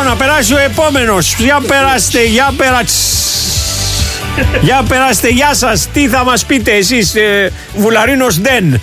να περάσει ο επόμενος. Για περάστε, για περάστε, γεια σας. Τι θα μας πείτε εσείς, Βουλαρίνος Ντεν?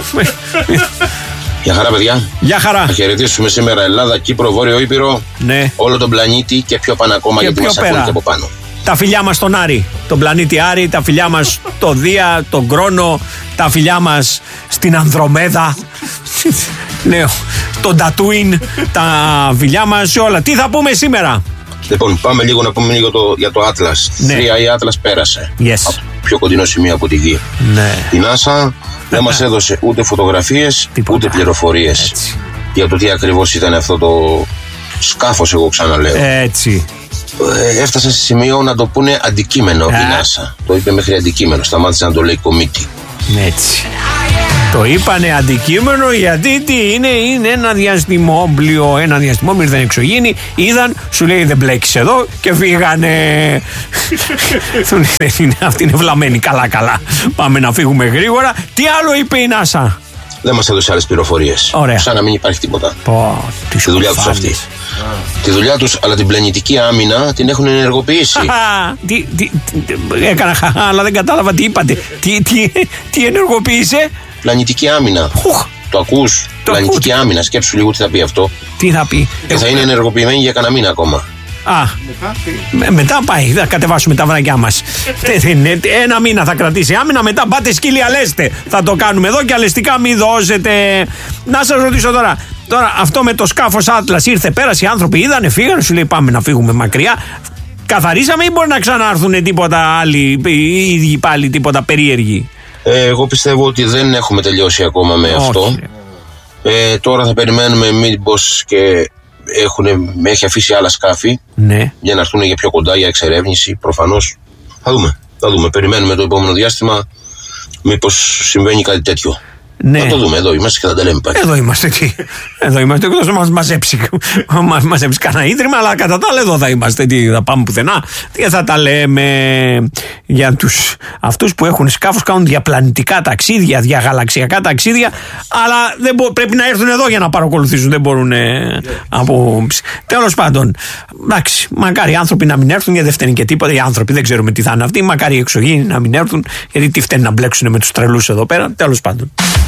Γεια χαρά, παιδιά. Γεια χαρά. Θα χαιρετήσουμε σήμερα Ελλάδα, Κύπρο, Βόρειο Ήπειρο, ναι, όλο τον πλανήτη και πιο πάνω ακόμα, γιατί μας ακούνε και από πάνω. Τα φιλιά μας στον Άρη, τον πλανήτη Άρη, τα φιλιά μας στο Δία, τον Κρόνο, τα φιλιά μας στην Ανδρομέδα, ναι, τον Τατούιν, τα φιλιά μας σε όλα. Τι θα πούμε σήμερα? Λοιπόν, πάμε λίγο να πούμε λίγο για το Atlas. Ναι. 3 η Atlas πέρασε. Yes. Από το πιο κοντινό σημείο από τη Γη. Ναι. Η NASA δεν μας έδωσε ούτε φωτογραφίες, ούτε πληροφορίες για το τι ακριβώς ήταν αυτό το σκάφος, εγώ ξαναλέω. Έτσι. Έφτασε σε σημείο να το πούνε αντικείμενο η NASA. Το είπε μέχρι αντικείμενο, σταμάτησε να το λέει κομίτι. Έτσι. Το είπανε αντικείμενο γιατί τι είναι ένα διαστημόπλιο, ένα διαστημόπλιο, ήρθαν εξωγήινοι, είδαν, σου λέει δεν μπλέκεις εδώ και φύγανε. Αυτή είναι βλαμμένη, καλά. Πάμε να φύγουμε γρήγορα. Τι άλλο είπε η NASA? Δεν μας έδωσε άλλες πληροφορίες. Ωραία. Σαν να μην υπάρχει τίποτα. Τη δουλειά τους αυτή. Τη δουλειά τους, αλλά την πλανητική άμυνα την έχουν ενεργοποιήσει. Έκανα χαχά, αλλά δεν κατάλαβα τι είπατε. Τι ενεργοποίησε? Πλανητική άμυνα. Το ακούς? Πλανητική άμυνα. Σκέψου λίγο τι θα πει αυτό. Τι θα πει? Και θα είναι ενεργοποιημένη για κανένα μήνα ακόμα. Μετά πάει, θα κατεβάσουμε τα βρακιά μας. Ένα μήνα θα κρατήσει άμυνα, μετά πάτε σκύλια λέστε. Θα το κάνουμε εδώ και αλεστικά μη δώσετε. Να σας ρωτήσω τώρα, αυτό με το σκάφος Atlas ήρθε, πέρασε, οι άνθρωποι είδανε, φύγανε, σου λέει πάμε να φύγουμε μακριά. Καθαρίσαμε ή μπορεί να ξανάρθουν τίποτα άλλοι, οι ίδιοι πάλι τίποτα περίεργοι? Εγώ πιστεύω ότι δεν έχουμε τελειώσει ακόμα με αυτό. Τώρα θα περιμένουμε μήπως και έχει αφήσει άλλα σκάφη, ναι, για να έρθουν για πιο κοντά, για εξερεύνηση. Προφανώς θα δούμε. Περιμένουμε το επόμενο διάστημα μήπως συμβαίνει κάτι τέτοιο. Ναι. Θα το δούμε, εδώ είμαστε και θα τα λέμε πάλι. Εδώ είμαστε, εκτός να μας μαζέψει κανένα ίδρυμα, αλλά κατά τα άλλα εδώ θα είμαστε. Τι θα πάμε πουθενά? Τι θα τα λέμε για αυτούς που έχουν σκάφος, κάνουν διαπλανητικά ταξίδια, διαγαλαξιακά ταξίδια, αλλά πρέπει να έρθουν εδώ για να παρακολουθήσουν. Δεν μπορούν Τέλος πάντων, εντάξει, μακάρι οι άνθρωποι να μην έρθουν, γιατί δεν φταίνει και τίποτα. Οι άνθρωποι δεν ξέρουμε τι θα είναι αυτοί. Μακάρι οι εξωγήινοι να μην έρθουν, γιατί τι φταίνει να μπλέξουν με τους τρελούς εδώ πέρα. Τέλος πάντων.